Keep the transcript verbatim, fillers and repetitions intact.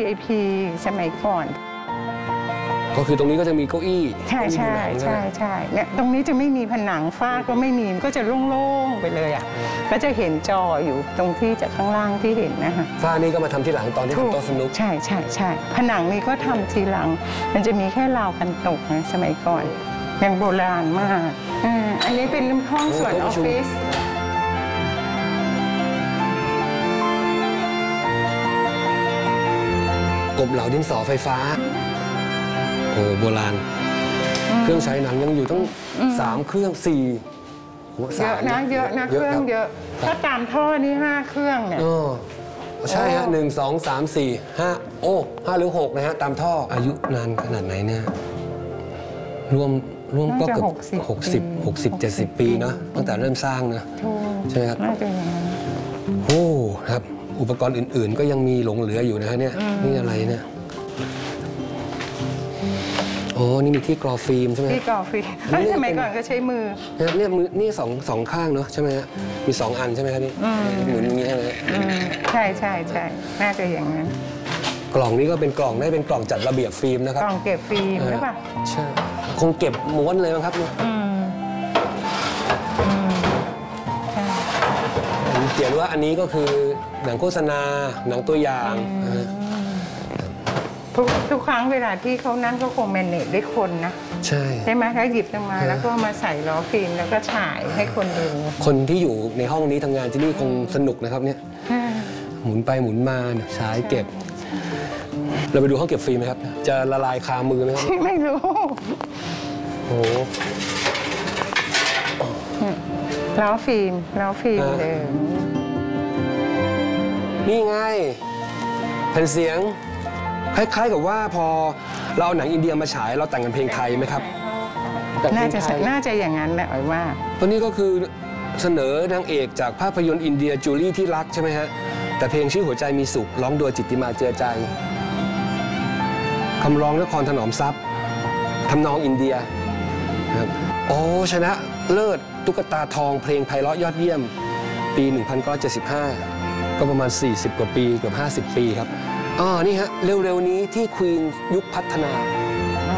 ไอ พี สมัยก่อนก็คือตรงนี้ก็จะมีเก้าอี้ใช่ใช่ใช่ใช่เนี่ยตรงนี้จะไม่มีผนังฝ้าก็ไม่มีก็จะโล่งๆไปเลยอ่ะก็จะเห็นจออยู่ตรงที่จากข้างล่างที่เห็นนะคะฝ้านี่ก็มาทำที่หลังตอนที่ทำโต๊ะสนุกใช่ใช่ใช่ผนังนี้ก็ทำทีหลังมันจะมีแค่ราวกันตกนะสมัยก่อนยังโบราณมากอ่าอันนี้เป็นห้องส่วนออฟฟิศกบเหลาดินสอไฟฟ้าโอ้โบราณเครื่องใช้หนังยังอยู่ตั้งสามเครื่องสี่เยอะนะเยอะนะเครื่องเยอะถ้าตามท่อนี่ห้าเครื่องเนี่ยใช่ฮะหนึ่งสองสามสี่ห้าโอ้ห้าหรือหกนะฮะตามท่ออายุนานขนาดไหนเนี่ยรวมรวมก็เกือบหกสิบหกสิบเจ็ดสิบปีเนาะตั้งแต่เริ่มสร้างนะใช่ไหมครับโอ้ครับอุปกรณ์อื่นๆก็ยังมีหลงเหลืออยู่นะฮะเนี่ยนี่อะไรเนี่ยโอ้นี่มีที่กรอฟิล์มใช่ไหมที่กรอฟิล์มสมัยก่อนก็ใช้มือเนี่ยมือนี่สองสองข้างเนาะใช่ไหมฮะมีสองอันใช่ไหมครับนี่หมุนอย่างนี้ใช่ไหมใช่ใช่ใช่น่าจะอย่างนั้นกล่องนี้ก็เป็นกล่องได้เป็นกล่องจัดระเบียบฟิล์มนะครับกล่องเก็บฟิล์มใช่ป่ะใช่คงเก็บม้วนเลยมั้งครับเนี่ยเขียนว่าอันนี้ก็คือหนังโฆษณาหนังตัวอย่างทุกทุกครั้งเวลาที่เขานั่นก็คงแมเนจด้วยคนนะใช่ใช่ไหมเขาหยิบลงมาแล้วก็มาใส่ล้อฟิล์มแล้วก็ฉายให้คนดูคนที่อยู่ในห้องนี้ทำงานที่นี่คงสนุกนะครับเนี่ยหมุนไปหมุนมาฉายเก็บเราไปดูห้องเก็บฟิล์มไหมครับจะละลายคามือไหมครับไม่รู้โอ้ล้อฟิล์มล้อฟิล์มเดิมนี่ไงแผ่นเสียงคล้ายๆกับว่าพอเราเอาหนังอินเดียมาฉายเราแต่งกันเพลงไทยไหมครับน่าจะน่าจะอย่างนั้นแหละว่าตัวนี้ก็คือเสนอนางเอกจากภาพยนตร์อินเดียจูลี่ที่รักใช่ไหมฮะแต่เพลงชื่อหัวใจมีสุขร้องโดยจิตติมาเจือใจคำร้องนครถนอมทรัพย์ทำนองอินเดียครับโอ้ชนะเลิศตุ๊กตาทองเพลงไพเราะยอดเยี่ยมปีหนึ่งพันเก้าร้อยเจ็ดสิบห้าก็ประมาณสี่สิบกว่าปีเกือบห้าสิบปีครับอ๋อนี่ฮะเร็วๆนี้ที่ควีนยุคพัฒนา